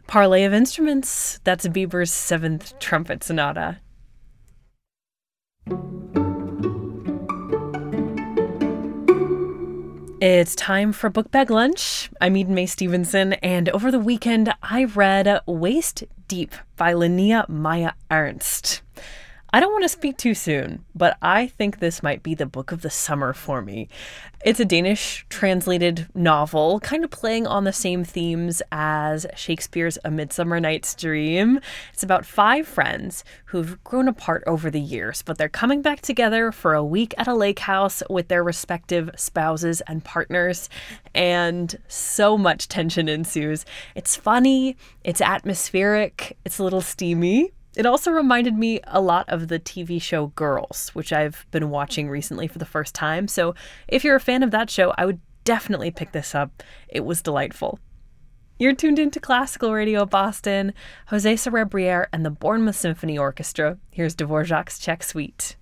Parley of Instruments. That's Bieber's Seventh Trumpet Sonata. It's time for Book Bag Lunch. I'm Eden Mae Stevenson, and over the weekend I read Waist Deep by Linnea Maya Ernst. I don't want to speak too soon, but I think this might be the book of the summer for me. It's a Danish translated novel, kind of playing on the same themes as Shakespeare's A Midsummer Night's Dream. It's about 5 friends who've grown apart over the years, but they're coming back together for a week at a lake house with their respective spouses and partners, and so much tension ensues. It's funny, it's atmospheric, it's a little steamy. It also reminded me a lot of the TV show Girls, which I've been watching recently for the first time. So if you're a fan of that show, I would definitely pick this up. It was delightful. You're tuned into Classical Radio Boston, Jose Soler-Briere and the Bournemouth Symphony Orchestra. Here's Dvorak's Czech Suite.